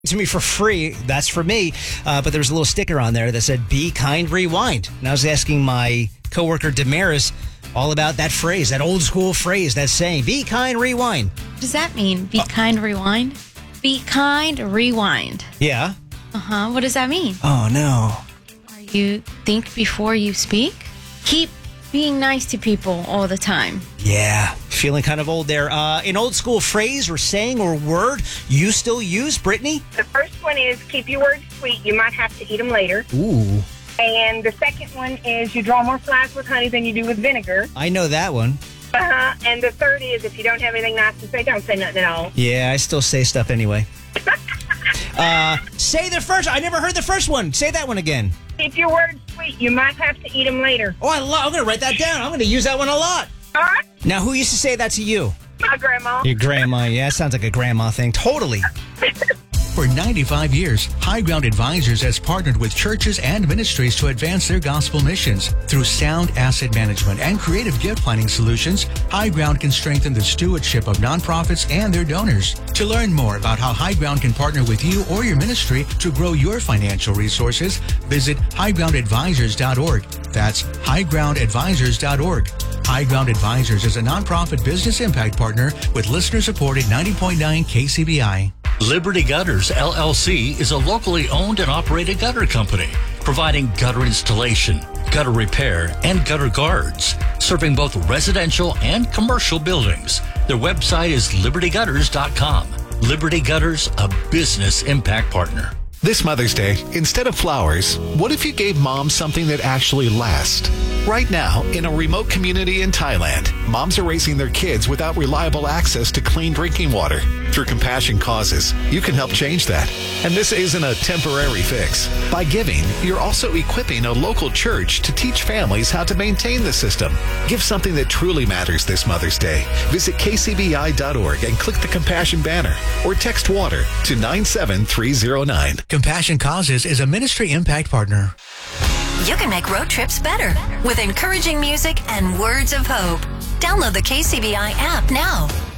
to me for free. That's for me. But there was a little sticker on there that said, "Be kind, rewind." And I was asking my coworker Damaris all about that phrase, that old school phrase, that saying, "Be kind, rewind." What does that mean? Be kind, rewind? Be kind, rewind. Yeah. What does that mean? Oh, no. You think before you speak? Keep being nice to people all the time. Yeah. Feeling kind of old there. An old school phrase or saying or word you still use, Brittany? The first one is keep your words sweet. You might have to eat them later. Ooh. And the second one is you draw more flies with honey than you do with vinegar. I know that one. And the third is if you don't have anything nice to say, don't say nothing at all. Yeah, I still say stuff anyway. Say the first. I never heard the first one. Say that one again. Keep your words sweet. You might have to eat them later. Oh, I'm going to write that down. I'm going to use that one a lot. All right? Now, who used to say that to you? My grandma. Your grandma. Yeah, it sounds like a grandma thing. Totally. For 95 years, High Ground Advisors has partnered with churches and ministries to advance their gospel missions. Through sound asset management and creative gift planning solutions, High Ground can strengthen the stewardship of nonprofits and their donors. To learn more about how High Ground can partner with you or your ministry to grow your financial resources, visit highgroundadvisors.org. That's highgroundadvisors.org. High Ground Advisors is a nonprofit business impact partner with listener-supported 90.9 KCBI. Liberty Gutters, LLC is a locally owned and operated gutter company, providing gutter installation, gutter repair, and gutter guards, serving both residential and commercial buildings. Their website is libertygutters.com. Liberty Gutters, a business impact partner. This Mother's Day, instead of flowers, what if you gave mom something that actually lasts? Right now, in a remote community in Thailand, moms are raising their kids without reliable access to clean drinking water. Through Compassion Causes, you can help change that. And this isn't a temporary fix. By giving, you're also equipping a local church to teach families how to maintain the system. Give something that truly matters this Mother's Day. Visit kcbi.org and click the Compassion banner or text WATER to 97309. Compassion Causes is a ministry impact partner. You can make road trips better with encouraging music and words of hope. Download the KCBI app now.